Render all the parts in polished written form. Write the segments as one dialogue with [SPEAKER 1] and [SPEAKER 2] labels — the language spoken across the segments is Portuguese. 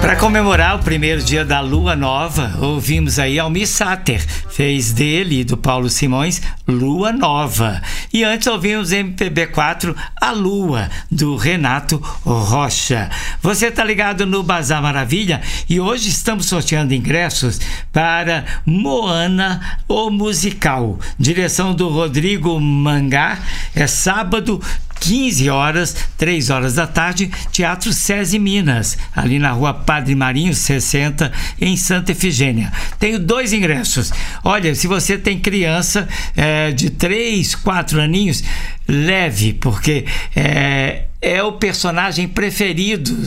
[SPEAKER 1] Para comemorar o primeiro dia da Lua Nova, ouvimos aí Almir Sater, fez dele e do Paulo Simões Lua Nova. E antes ouvimos MPB4 A Lua, do Renato Rocha. Você tá ligado no Bazar Maravilha e hoje estamos sorteando ingressos para Moana, o musical. Direção do Rodrigo Mangá. É sábado, 15 horas, 3 horas da tarde, Teatro SESI Minas, ali na rua Padre Marinho 60, em Santa Efigênia. Tenho 2 ingressos. Olha, se você tem criança de 3, 4 aninhos, leve, porque é o personagem preferido,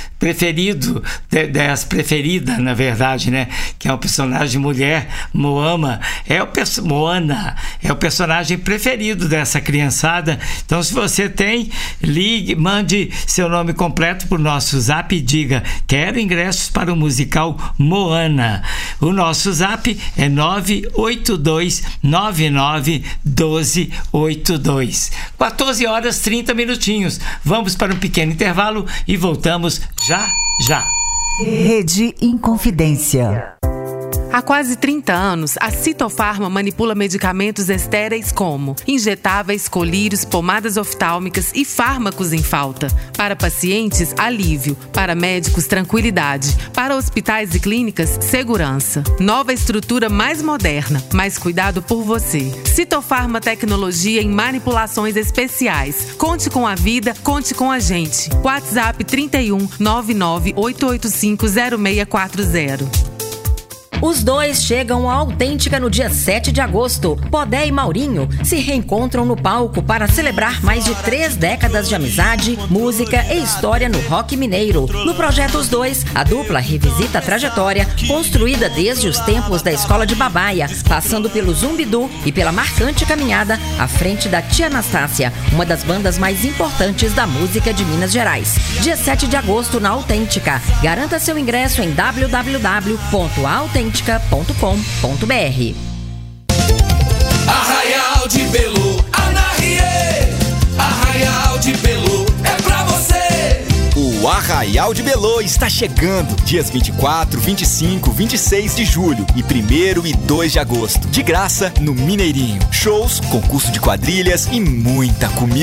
[SPEAKER 1] preferida, na verdade, né? Que é um personagem mulher, Moana, Moana, é o personagem preferido dessa criançada. Então, se você tem, ligue, mande seu nome completo para o nosso zap e diga: quero ingressos para o musical Moana. O nosso zap é 982991282. 14 horas 30 minutinhos. Vamos para um pequeno intervalo e voltamos já.
[SPEAKER 2] Rede Inconfidência.
[SPEAKER 3] Há quase 30 anos, a Citofarma manipula medicamentos estéreis como injetáveis, colírios, pomadas oftálmicas e fármacos em falta. Para pacientes, alívio. Para médicos, tranquilidade. Para hospitais e clínicas, segurança. Nova estrutura mais moderna, mais cuidado por você. Citofarma Tecnologia em manipulações especiais. Conte com a vida, conte com a gente. WhatsApp 31 99 885 0640.
[SPEAKER 4] Os dois chegam à Autêntica no dia 7 de agosto. Podé e Maurinho se reencontram no palco para celebrar mais de 3 décadas de amizade, música e história no rock mineiro. No projeto Os Dois, a dupla revisita a trajetória construída desde os tempos da escola de Babaia, passando pelo Zumbidu e pela marcante caminhada à frente da Tia Anastácia, uma das bandas mais importantes da música de Minas Gerais. Dia 7 de agosto na Autêntica. Garanta seu ingresso em www.autêntica.com.br.
[SPEAKER 5] Arraial de Belu, Anarie, Arraial de Belu é pra você.
[SPEAKER 6] O Arraial de Belu está chegando, dias 24, 25, 26 de julho e 1º e 2 de agosto, de graça no Mineirinho. Shows, concurso de quadrilhas e muita comida.